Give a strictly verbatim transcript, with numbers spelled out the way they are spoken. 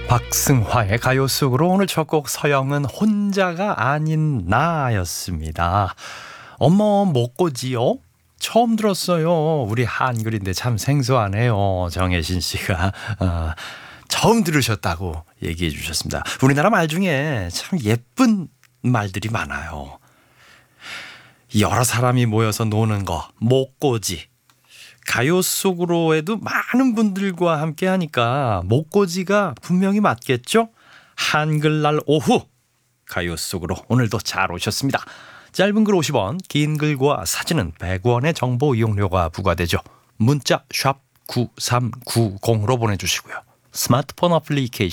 박승화의 가요 속으로 오늘 첫 곡 서영은 혼자가 아닌 나였습니다. 어머 목고지요? 처음 들었어요. 우리 한글인데 참 생소하네요. 정혜신 씨가 어, 처음 들으셨다고 얘기해 주셨습니다. 우리나라 말 중에 참 예쁜 말들이 많아요. 여러 사람이 모여서 노는 거 목고지. 가요 속으로에도 많은 분들과 함께 하니까 목고지가 분명히 맞겠죠? 한글날 오후 가요 속으로 오늘도 잘 오셨습니다. 짧은 글 오십 원, 긴 글과 사진은 백 원의 정보 이용료가 부과되죠. 문자 샵 구삼구공으로 보내주시고요. 스마트폰 어플리케이션